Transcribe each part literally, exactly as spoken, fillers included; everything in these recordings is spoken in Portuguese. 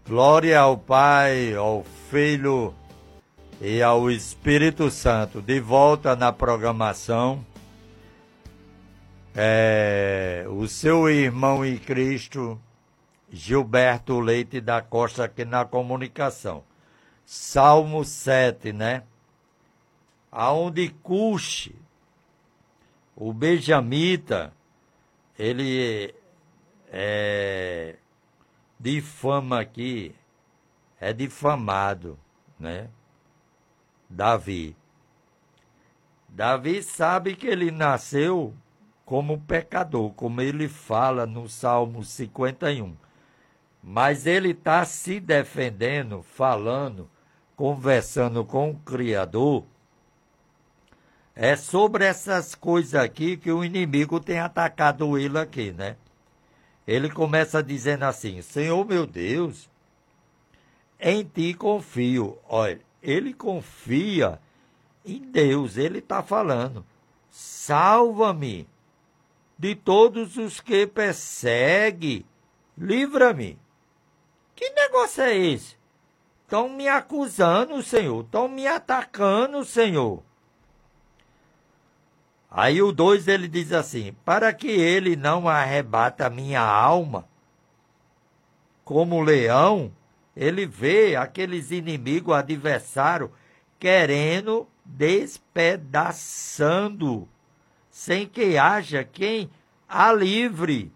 Glória ao Pai, ao Filho e ao Espírito Santo. De volta na programação, é, o seu irmão em Cristo, Gilberto Leite da Costa, aqui na comunicação. Salmo sete, né? Aonde Cuxi, o benjamita, ele é difama aqui, é difamado, né? Davi. Davi sabe que ele nasceu como pecador, como ele fala no Salmo cinquenta e um. Mas ele está se defendendo, falando, conversando com o Criador. É sobre essas coisas aqui que o inimigo tem atacado ele aqui, né? Ele começa dizendo assim: Senhor meu Deus, em ti confio. Olha, ele confia em Deus, ele está falando: salva-me de todos os que perseguem, livra-me. Que negócio é esse? Estão me acusando, Senhor, estão me atacando, Senhor. Aí o dois ele diz assim: para que ele não arrebata a minha alma, como leão, ele vê aqueles inimigos, adversários, querendo despedaçando, sem que haja quem a livre.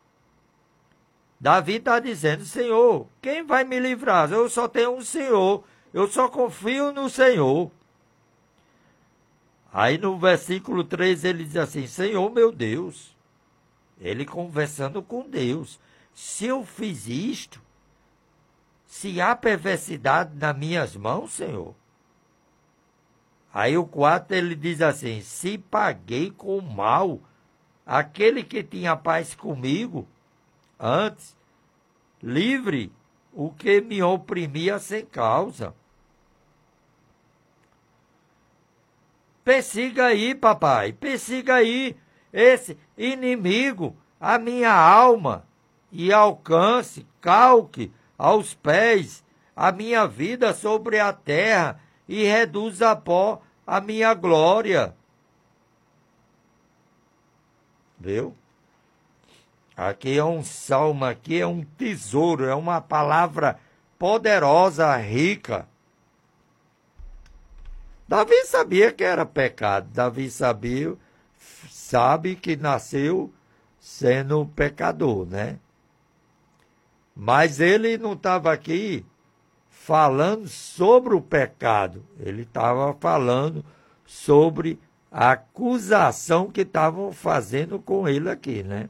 Davi está dizendo: Senhor, quem vai me livrar? Eu só tenho um Senhor, eu só confio no Senhor. Aí no versículo três ele diz assim: Senhor meu Deus, ele conversando com Deus, se eu fiz isto, se há perversidade nas minhas mãos, Senhor. Aí o quatro ele diz assim: se paguei com mal aquele que tinha paz comigo antes, livre o que me oprimia sem causa. Persiga aí, papai, persiga aí esse inimigo, a minha alma, e alcance, calque aos pés a minha vida sobre a terra e reduza a pó a minha glória. Viu? Aqui é um salmo, aqui é um tesouro, é uma palavra poderosa, rica. Davi sabia que era pecado. Davi sabia, sabe que nasceu sendo pecador, né? Mas ele não estava aqui falando sobre o pecado. Ele estava falando sobre a acusação que estavam fazendo com ele aqui, né?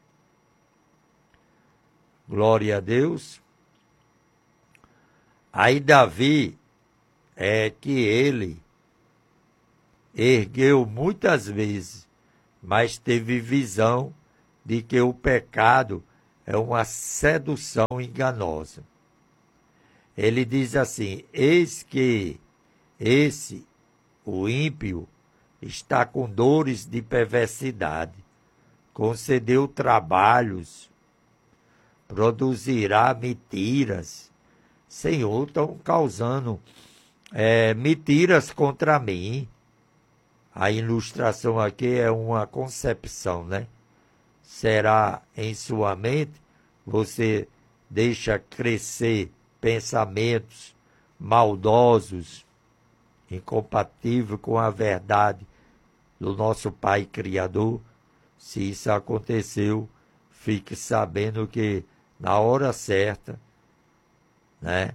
Glória a Deus. Aí Davi, é que ele ergueu muitas vezes, mas teve visão de que o pecado é uma sedução enganosa. Ele diz assim: eis que esse, o ímpio, está com dores de perversidade, concedeu trabalhos, produzirá mentiras. Senhor, estão causando é, mentiras contra mim. A ilustração aqui é uma concepção, né? Será em sua mente, você deixa crescer pensamentos maldosos, incompatíveis com a verdade do nosso Pai Criador. Se isso aconteceu, fique sabendo que na hora certa, né?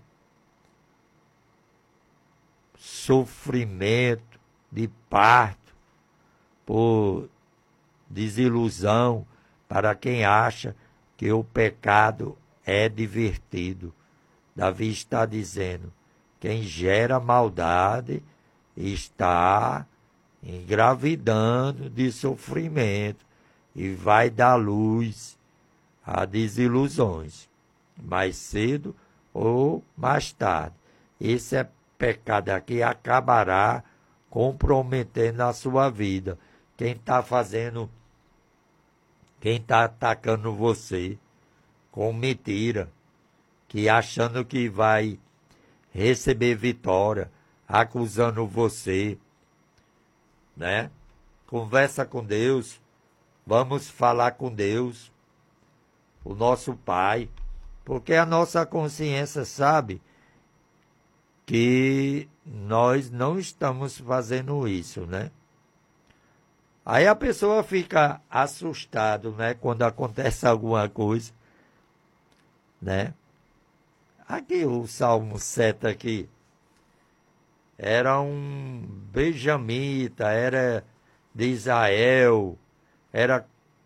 Sofrimento de parto por desilusão para quem acha que o pecado é divertido. Davi está dizendo: quem gera maldade está engravidando de sofrimento e vai dar luz a desilusões, mais cedo ou mais tarde. Esse é pecado aqui acabará comprometendo a sua vida. Quem está fazendo, quem está atacando você com mentira, que achando que vai receber vitória, acusando você, né? Conversa com Deus, vamos falar com Deus, o nosso Pai, porque a nossa consciência sabe que nós não estamos fazendo isso, né? Aí a pessoa fica assustada, né? Quando acontece alguma coisa, né? Aqui o Salmo sete aqui. Era um benjamita, era de Israel, era,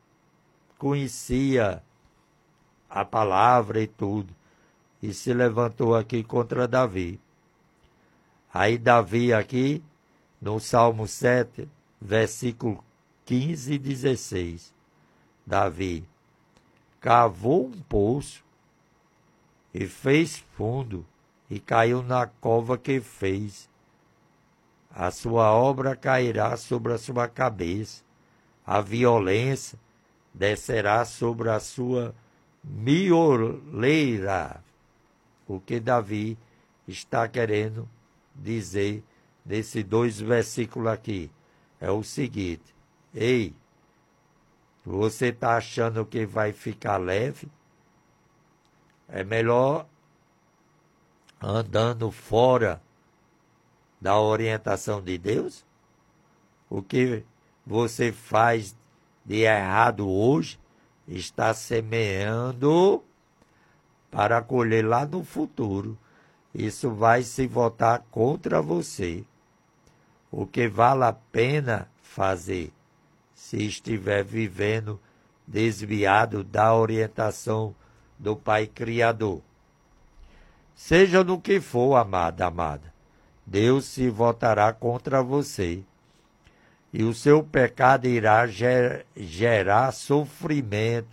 conhecia a palavra e tudo. E se levantou aqui contra Davi. Aí Davi aqui, no Salmo sete, versículo quinze e dezesseis. Davi cavou um poço e fez fundo e caiu na cova que fez. A sua obra cairá sobre a sua cabeça. A violência descerá sobre a sua mioleira. O que Davi está querendo dizer nesses dois versículos aqui é o seguinte: ei, você está achando que vai ficar leve? É melhor andando fora da orientação de Deus? O que você faz de errado hoje está semeando para colher lá no futuro. Isso vai se voltar contra você. O que vale a pena fazer, se estiver vivendo desviado da orientação do Pai Criador. Seja no que for, amada, amada, Deus se voltará contra você. E o seu pecado irá ger- gerar sofrimento,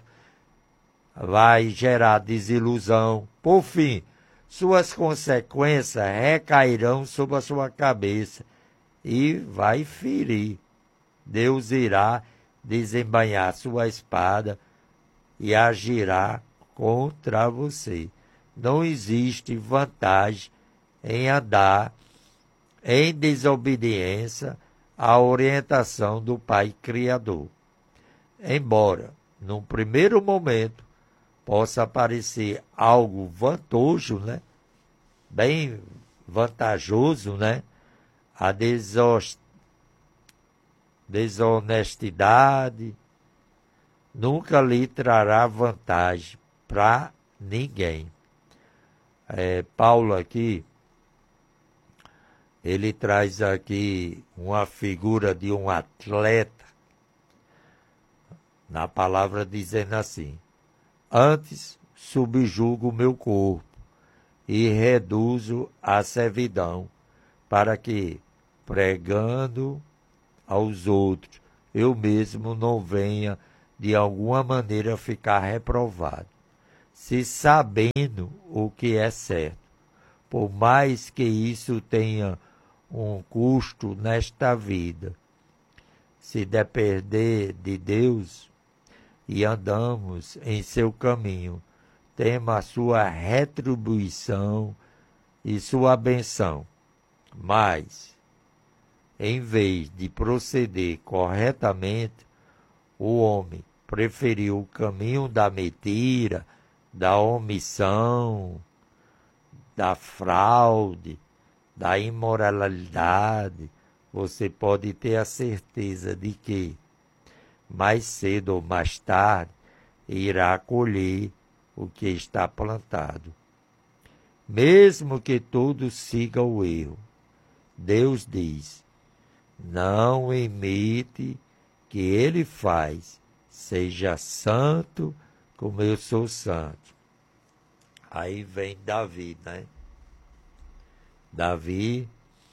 vai gerar desilusão. Por fim, suas consequências recairão sobre a sua cabeça e vai ferir. Deus irá desembainhar sua espada e agirá contra você. Não existe vantagem em andar em desobediência à orientação do Pai Criador. Embora, num primeiro momento, possa parecer algo vantajoso, né? Bem vantajoso, né? A desos- desonestidade nunca lhe trará vantagem para ninguém. É, Paulo aqui, ele traz aqui uma figura de um atleta, na palavra dizendo assim: antes subjugo o meu corpo e reduzo a servidão, para que, pregando aos outros, eu mesmo não venha de alguma maneira ficar reprovado. Se sabendo o que é certo, por mais que isso tenha um custo nesta vida, se depender de Deus e andamos em seu caminho, temos a sua retribuição e sua benção. Mas, em vez de proceder corretamente, o homem preferiu o caminho da mentira, da omissão, da fraude, da imoralidade. Você pode ter a certeza de que, mais cedo ou mais tarde, irá colher o que está plantado. Mesmo que todos sigam o erro, Deus diz: não imite que ele faz, seja santo como eu sou santo. Aí vem Davi, né? Davi,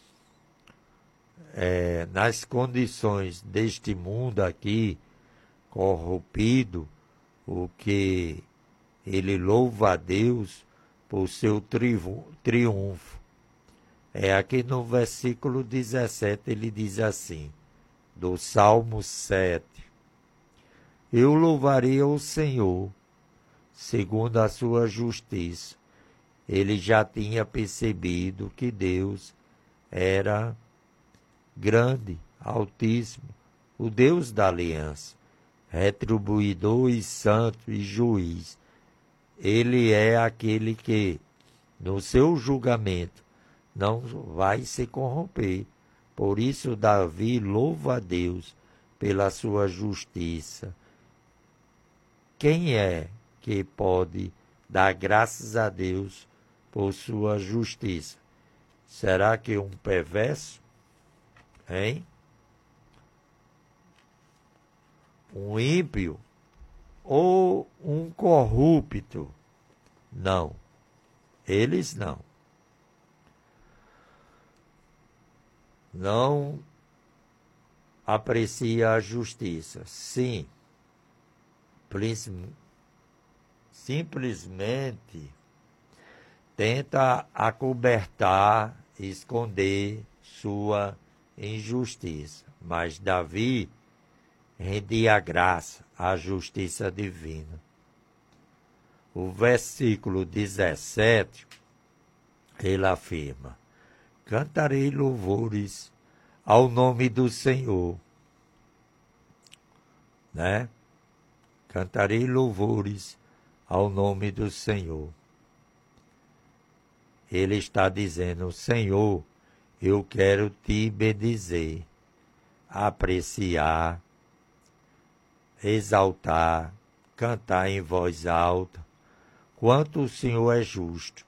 é, nas condições deste mundo aqui, corrompido, o que ele louva a Deus por seu triunfo. É aqui no versículo dezessete, ele diz assim, do Salmo sete: eu louvarei ao Senhor, segundo a sua justiça, ele já tinha percebido que Deus era grande, altíssimo, o Deus da aliança, retribuidor e santo e juiz. Ele é aquele que, no seu julgamento, não vai se corromper. Por isso, Davi louva a Deus pela sua justiça. Quem é que pode dar graças a Deus por sua justiça? Será que um perverso? Hein? Um ímpio? Ou um corrupto? Não. Eles não. Não aprecia a justiça. Sim. Simplesmente tenta acobertar, esconder sua injustiça. Mas Davi rendia a graça, a justiça divina. O versículo dezessete, ele afirma: cantarei louvores ao nome do Senhor, né? Cantarei louvores ao nome do Senhor. Ele está dizendo: Senhor, eu quero te bendizer, apreciar, exaltar, cantar em voz alta, quanto o Senhor é justo,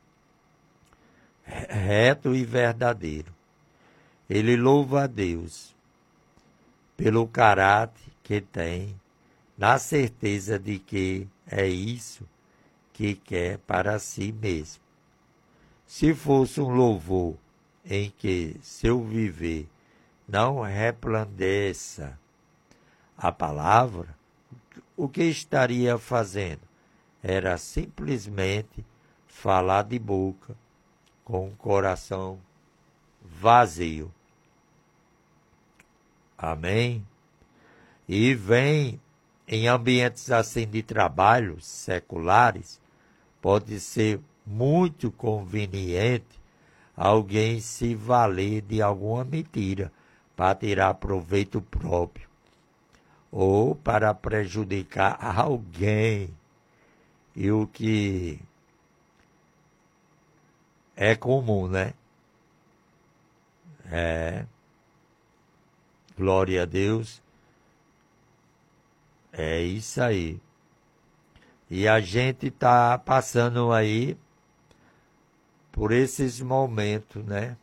reto e verdadeiro. Ele louva a Deus pelo caráter que tem, na certeza de que é isso que quer para si mesmo. Se fosse um louvor em que seu viver não resplandeça a palavra, o que estaria fazendo? Era simplesmente falar de boca, com o coração vazio. Amém? E vem em ambientes assim de trabalho seculares, pode ser muito conveniente alguém se valer de alguma mentira para tirar proveito próprio ou para prejudicar alguém. E o que é comum, né? É. Glória a Deus. É isso aí. E a gente está passando aí por esses momentos, né?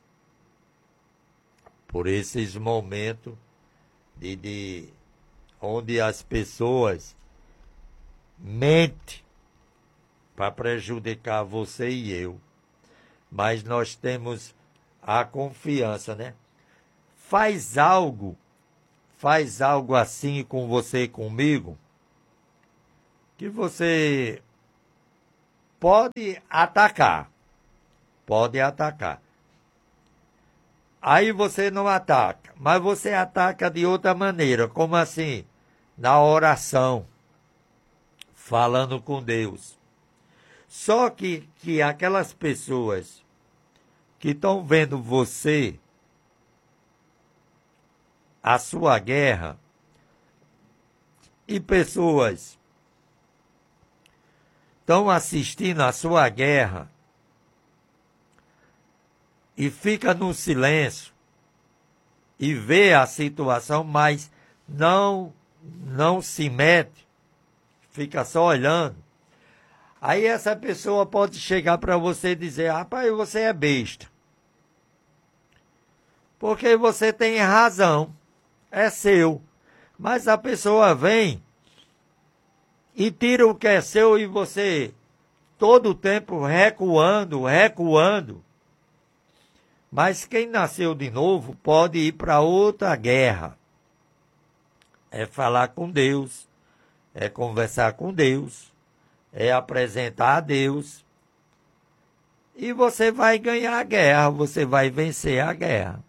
Por esses momentos de, de onde as pessoas mentem para prejudicar você e eu. Mas nós temos a confiança, né? Faz algo, faz algo assim com você e comigo, que você pode atacar. Pode atacar. Aí você não ataca, mas você ataca de outra maneira. Como assim? Na oração, falando com Deus. Só que, que aquelas pessoas que estão vendo você, a sua guerra, e pessoas estão assistindo a sua guerra, e fica no silêncio e vê a situação, mas não, não se mete, fica só olhando. Aí essa pessoa pode chegar para você e dizer: rapaz, você é besta. Porque você tem razão, é seu. Mas a pessoa vem e tira o que é seu e você todo o tempo recuando, recuando. Mas quem nasceu de novo pode ir para outra guerra. É falar com Deus, é conversar com Deus, é apresentar a Deus. E você vai ganhar a guerra, você vai vencer a guerra.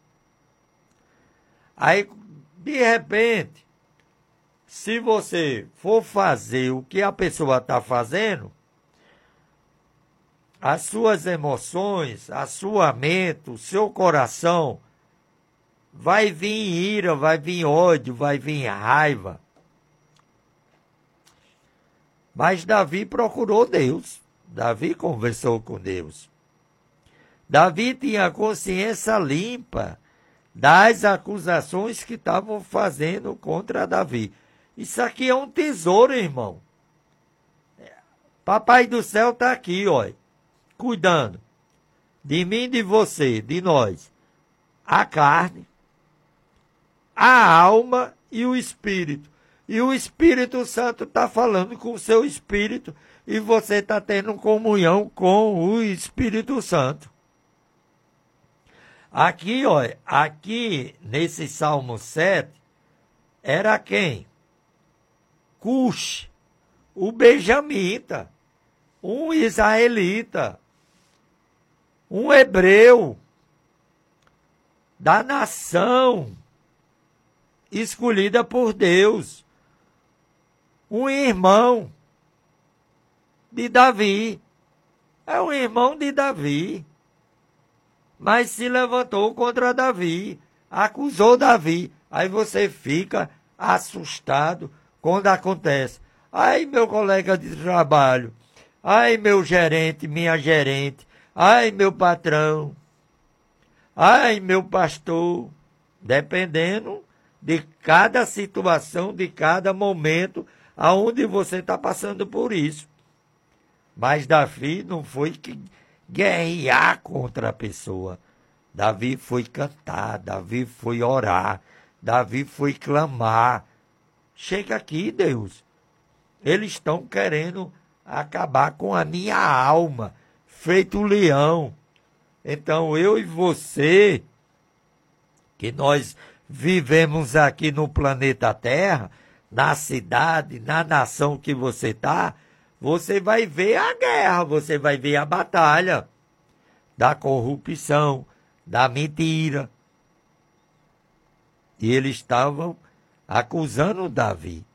Aí, de repente, se você for fazer o que a pessoa está fazendo, as suas emoções, a sua mente, o seu coração, vai vir ira, vai vir ódio, vai vir raiva. Mas Davi procurou Deus. Davi conversou com Deus. Davi tinha a consciência limpa das acusações que estavam fazendo contra Davi. Isso aqui é um tesouro, irmão. Papai do céu está aqui, ó, cuidando de mim, de você, de nós. A carne, a alma e o espírito. E o Espírito Santo está falando com o seu espírito e você está tendo comunhão com o Espírito Santo. Aqui, ó, aqui nesse Salmo sete, era quem? Cush, o benjamita, um israelita, um hebreu da nação escolhida por Deus, um irmão de Davi, é um irmão de Davi, mas se levantou contra Davi, acusou Davi. Aí você fica assustado quando acontece. Ai, meu colega de trabalho, ai, meu gerente, minha gerente, ai, meu patrão, ai, meu pastor, dependendo de cada situação, de cada momento, aonde você está passando por isso. Mas Davi não foi que guerrear contra a pessoa. Davi foi cantar, Davi foi orar, Davi foi clamar. Chega aqui, Deus. Eles estão querendo acabar com a minha alma, feito um leão. Então eu e você, que nós vivemos aqui no planeta Terra, na cidade, na nação que você está, você vai ver a guerra, você vai ver a batalha da corrupção, da mentira. E eles estavam acusando Davi.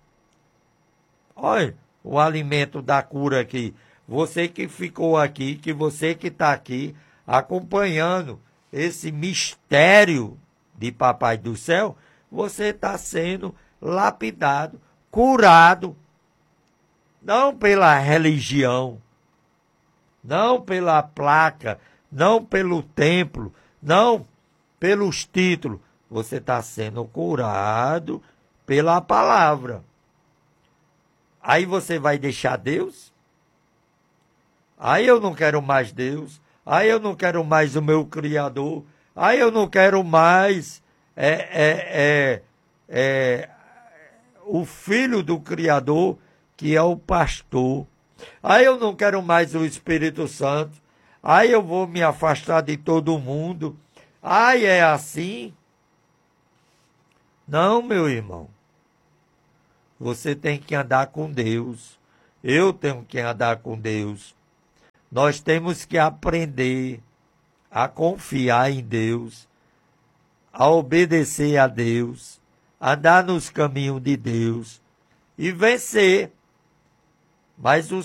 Olha, o alimento da cura aqui. Você que ficou aqui, que você que está aqui acompanhando esse mistério de Papai do Céu, você está sendo lapidado, curado, não pela religião, não pela placa, não pelo templo, não pelos títulos. Você está sendo curado pela palavra. Aí você vai deixar Deus? Aí eu não quero mais Deus. Aí eu não quero mais o meu Criador. Aí eu não quero mais é, é, é, é, o Filho do Criador, que é o pastor. Aí eu não quero mais o Espírito Santo. Aí eu vou me afastar de todo mundo. Aí é assim? Não, meu irmão. Você tem que andar com Deus. Eu tenho que andar com Deus. Nós temos que aprender a confiar em Deus, a obedecer a Deus, a andar nos caminhos de Deus e vencer. Mas o